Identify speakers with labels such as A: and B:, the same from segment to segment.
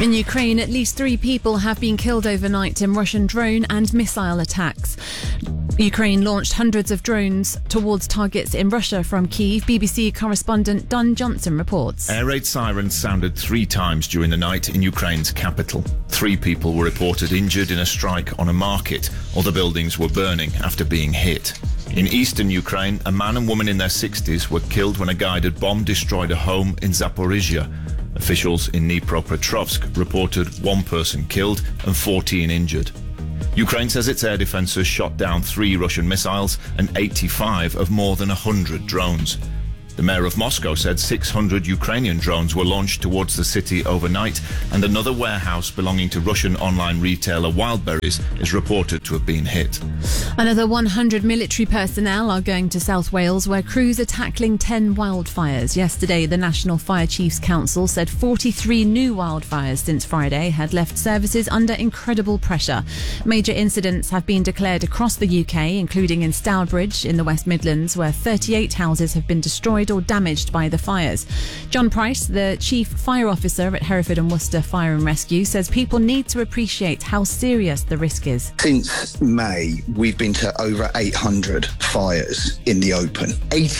A: In Ukraine, at least 3 people have been killed overnight in Russian drone and missile attacks. Ukraine launched hundreds of drones towards targets in Russia from Kyiv. BBC correspondent Don Johnson reports.
B: Air raid sirens sounded 3 times during the night in Ukraine's capital. 3 people were reported injured in a strike on a market. Other buildings were burning after being hit. In eastern Ukraine, a man and woman in their 60s were killed when a guided bomb destroyed a home in Zaporizhia. Officials in Dnipropetrovsk reported 1 person killed and 14 injured. Ukraine says its air defences shot down 3 Russian missiles and 85 of more than 100 drones. The mayor of Moscow said 600 Ukrainian drones were launched towards the city overnight, and another warehouse belonging to Russian online retailer Wildberries is reported to have been hit.
A: Another 100 military personnel are going to South Wales, where crews are tackling 10 wildfires. Yesterday, the National Fire Chiefs Council said 43 new wildfires since Friday had left services under incredible pressure. Major incidents have been declared across the UK, including in Stourbridge in the West Midlands, where 38 houses have been destroyed or damaged by the fires. John Price, the Chief Fire Officer at Hereford and Worcester Fire and Rescue, says people need to appreciate how serious the risk is.
C: Since May, we've been to over 800 fires in the open.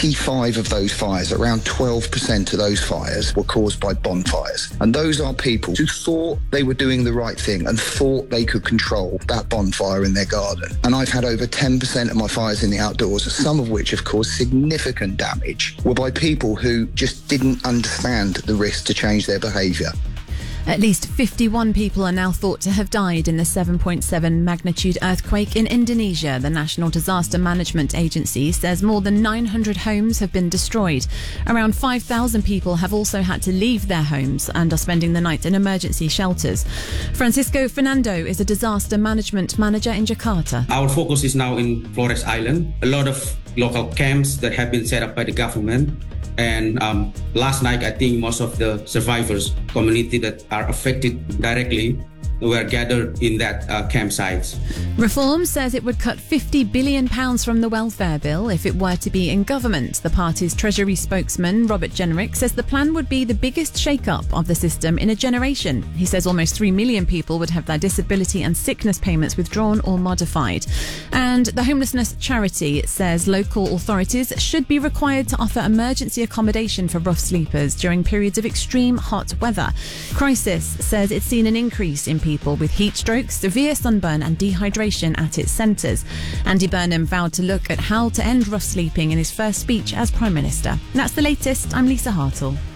C: 85 of those fires, around 12% of those fires, were caused by bonfires. And those are people who thought they were doing the right thing and thought they could control that bonfire in their garden. And I've had over 10% of my fires in the outdoors, some of which have caused significant damage, were by people who just didn't understand the risk to change their behaviour.
A: At least 51 people are now thought to have died in the 7.7 magnitude earthquake in Indonesia. The National Disaster Management Agency says more than 900 homes have been destroyed. Around 5,000 people have also had to leave their homes and are spending the night in emergency shelters. Francisco Fernando is a disaster management manager in Jakarta.
D: Our focus is now in Flores Island. A lot of local camps that have been set up by the government. And last night, I think most of the survivors community that are affected directly were gathered in that campsite.
A: Reform says it would cut £50 billion from the welfare bill if it were to be in government. The party's Treasury spokesman, Robert Jenrick, says the plan would be the biggest shake-up of the system in a generation. He says almost 3 million people would have their disability and sickness payments withdrawn or modified. And the homelessness charity says local authorities should be required to offer emergency accommodation for rough sleepers during periods of extreme hot weather. Crisis says it's seen an increase in people with heat strokes, severe sunburn and dehydration at its centres. Andy Burnham vowed to look at how to end rough sleeping in his first speech as Prime Minister. And that's the latest. I'm Lisa Hartle.